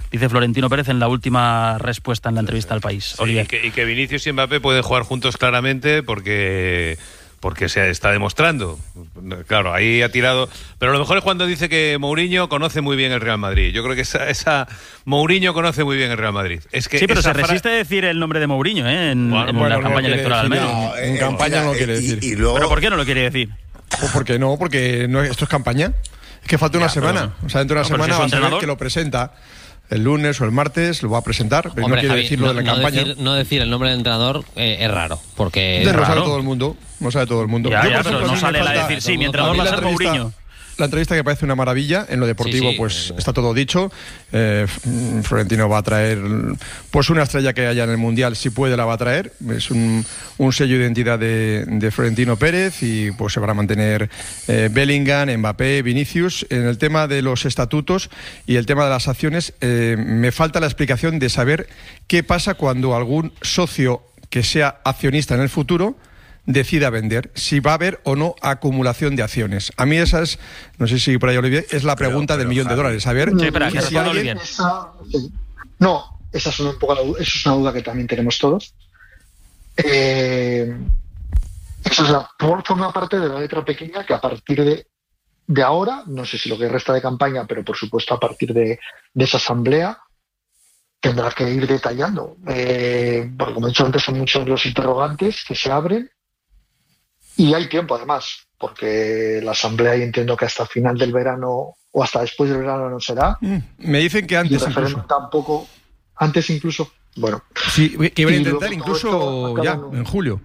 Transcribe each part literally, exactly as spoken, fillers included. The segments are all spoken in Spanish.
dice Florentino Pérez en la última respuesta en la entrevista al País. Sí, y, que, y que Vinicius y Mbappé pueden jugar juntos claramente porque... porque se está demostrando. Claro, ahí ha tirado... Pero lo mejor es cuando dice que Mourinho conoce muy bien el Real Madrid. Yo creo que esa... esa Mourinho conoce muy bien el Real Madrid. Es que sí, pero se fra... resiste a decir el nombre de Mourinho, ¿eh? En, bueno, en bueno, la no campaña electoral. Decir, al no, en, en campaña no lo quiere decir. Y, y luego... ¿Pero por qué no lo quiere decir? Pues porque no, porque no, esto es campaña. Es que falta una ya, semana. Pero, o sea, dentro de una no, semana si va a saber que lo presenta. El lunes o el martes lo va a presentar, pero Hombre, no quiere Javi, decirlo no, de la no campaña. Decir, no decir el nombre del entrenador eh, es raro, porque... No lo sabe todo el mundo, no sabe todo el mundo. Ya, Yo, ya, por ejemplo, pero no sale falta, a decir, sí, mi entrenador va a ser Mourinho. La entrevista que parece una maravilla, en lo deportivo sí, sí, pues sí. está todo dicho. Eh, Florentino va a traer pues una estrella que haya en el Mundial, si puede la va a traer. Es un, un sello de identidad de, de Florentino Pérez y pues se van a mantener eh, Bellingham, Mbappé, Vinicius. En el tema de los estatutos y el tema de las acciones, eh, me falta la explicación de saber qué pasa cuando algún socio que sea accionista en el futuro decida vender, si va a haber o no acumulación de acciones. A mí esa es, no sé si por ahí Olivier, es la pregunta pero, pero, del millón Javi. de dólares. A ver, sí, pero, que si alguien... esa, sí. No, esa es una, un poco la, eso es una duda que también tenemos todos. Eh, eso es la forma parte de la letra pequeña que a partir de, de ahora, no sé si lo que resta de campaña, pero por supuesto a partir de, de esa asamblea, tendrá que ir detallando. Eh, porque como he dicho antes, son muchos los interrogantes que se abren. Y hay tiempo, además, porque la asamblea, y entiendo que hasta final del verano o hasta después del verano no será. Mm, me dicen que antes. Y el referéndum tampoco. Antes incluso. Bueno. Sí, que iban a intentar incluso ya, en, en julio.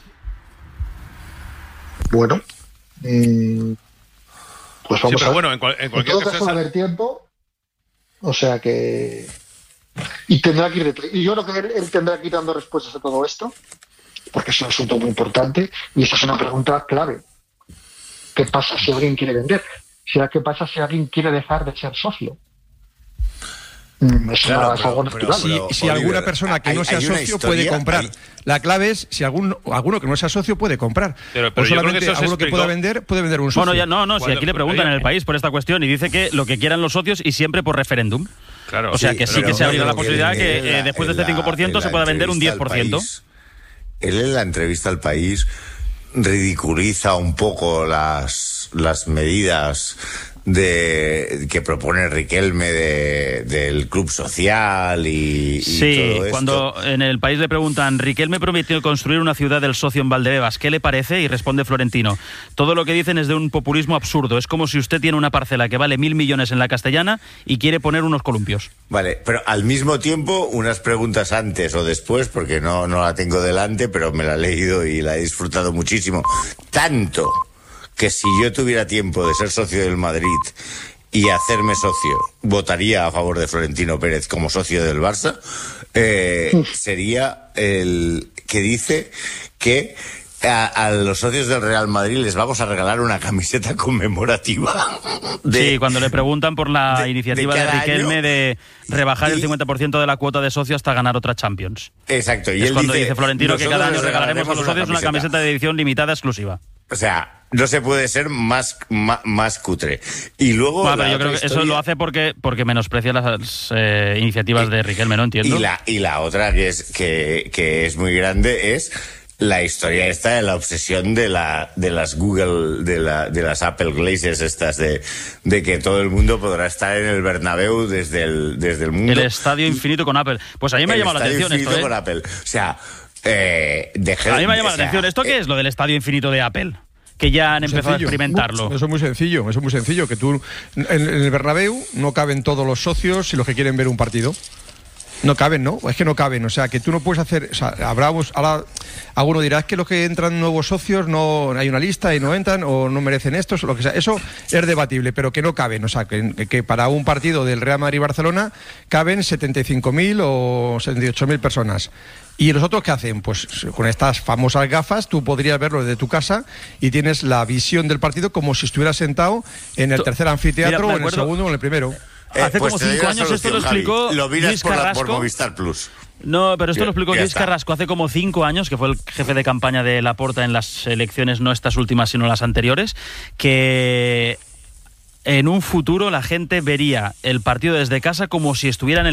Bueno. Mm, pues vamos sí, pero a ver. Bueno, en, cual, en cualquier en todo caso, va a haber tiempo. O sea que. Y tendrá que ir. Y yo creo que él, él tendrá que ir dando respuestas a todo esto, porque es un asunto muy importante y esa es una pregunta clave. ¿Qué pasa si alguien quiere vender? ¿Qué pasa si alguien quiere dejar de ser socio? Es, claro, una, es algo pero, natural. Si, si alguna persona que hay, no sea socio historia, puede comprar. Hay... La clave es si algún, alguno que no sea socio puede comprar. Pero, pero o solamente que alguno que pueda vender puede vender un socio. Bueno, ya no, no, si aquí le preguntan en el País por esta cuestión y dice que lo que quieran los socios y siempre por referéndum. Claro, o sea sí, que sí que se abrirá la posibilidad que, que eh, después de este cinco por ciento se pueda vender un diez por ciento. Él en la entrevista al País ridiculiza un poco las, las medidas de que propone Riquelme de, del club social y, y sí, todo esto. Cuando en el País le preguntan, Riquelme prometió construir una ciudad del socio en Valdebebas, ¿qué le parece? Y responde Florentino, todo lo que dicen es de un populismo absurdo, es como si usted tiene una parcela que vale mil millones en la Castellana y quiere poner unos columpios. Vale, pero al mismo tiempo, unas preguntas antes o después, porque no, no la tengo delante, pero me la he leído y la he disfrutado muchísimo, tanto que si yo tuviera tiempo de ser socio del Madrid y hacerme socio, votaría a favor de Florentino Pérez como socio del Barça, eh, sería el que dice que a, a los socios del Real Madrid les vamos a regalar una camiseta conmemorativa. De, sí, cuando le preguntan por la de, iniciativa de, de Riquelme de rebajar y, el cincuenta por ciento de la cuota de socio hasta ganar otra Champions. Exacto. Y es él cuando dice, dice Florentino que cada año regalaremos a los socios una camiseta de edición limitada exclusiva. O sea, no se puede ser más, más, más cutre. Y luego. Bueno, pero yo creo que historia... eso lo hace porque, porque menosprecia las eh, iniciativas y, de Riquelme, ¿no? Entiendo. Y la, y la otra que es, que, que es muy grande es la historia esta de la obsesión de la de las Google, de la de las Apple Glasses estas de, de que todo el mundo podrá estar en el Bernabéu desde el, desde el mundo. El estadio infinito con Apple. Pues a mí me ha llamado la atención esto, ¿eh? Con Apple. O sea, eh, dejé, a mí me ha llamado o sea, la atención. ¿Esto qué es lo del estadio infinito de Apple? Que ya han empezado sencillo. a experimentarlo. Eso es muy sencillo, eso es muy sencillo. Que tú, en, en el Bernabéu no caben todos los socios y los que quieren ver un partido. No caben, ¿no? Es que no caben, o sea, que tú no puedes hacer, o sea, habrá, ahora alguno dirá, es que los que entran nuevos socios no hay una lista y no entran o no merecen esto, lo que sea, eso es debatible, pero que no caben, o sea, que, que para un partido del Real Madrid-Barcelona caben setenta y cinco mil o setenta y ocho mil personas. ¿Y los otros qué hacen? Pues con estas famosas gafas tú podrías verlo desde tu casa y tienes la visión del partido como si estuvieras sentado en el tercer anfiteatro. Mira, o en el segundo o en el primero. Eh, Hace pues como cinco años esto lo explicó Javi. Lo Luis por Carrasco. La, por Movistar Plus. No, pero esto ya, lo explicó Luis está. Carrasco hace como cinco años, que fue el jefe de campaña de Laporta en las elecciones, no estas últimas, sino las anteriores, que en un futuro la gente vería el partido desde casa como si estuvieran en